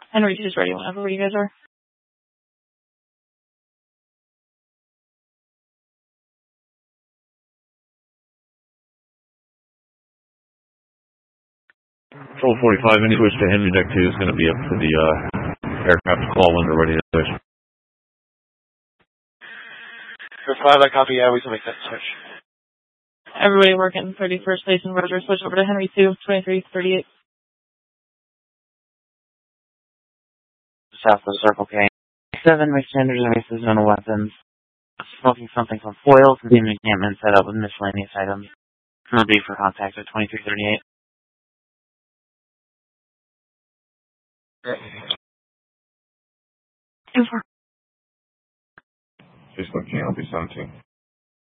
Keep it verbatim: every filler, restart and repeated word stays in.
Henry two is ready whenever you guys are. Control forty-five, any switch to Henry Deck two is going to be up to the uh, aircraft to call when they're ready to switch. For five, I copy. Yeah, we can make that switch. Everybody working thirty-first base and Roger, switch over to Henry two, twenty-three thirty-eight. South of Circle K. Seven extenders and artisanal weapons. Smoking something from foils and the encampment set up with miscellaneous items. Crew B for contact at twenty-three thirty-eight. Over. Facebook channel be seventeen.